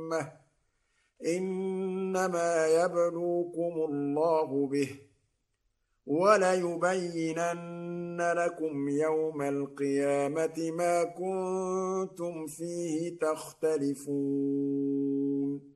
أمة إنما يبلوكم الله به وليبينن لكم يوم القيامة ما كنتم فيه تختلفون